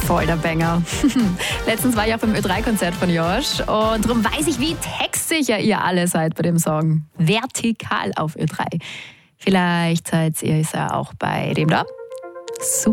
Voll der Banger. Letztens war ich auch beim Ö3-Konzert von Josh und darum weiß ich, wie textsicher ihr alle seid bei dem Song. Vertikal auf Ö3. Vielleicht seid ihr es ja auch bei dem da. Super.